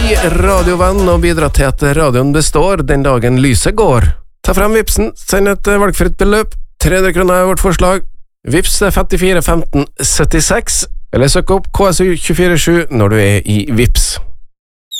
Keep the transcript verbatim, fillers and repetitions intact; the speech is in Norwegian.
radiovenn og bidra til at radioen består den dagen lyset går. Ta frem vipsen, send et valgfritt beløp, tre hundre kroner er vårt forslag. Vips femtifire femten syttiseks, eller søk opp K S U to fire sju når du er i Vips.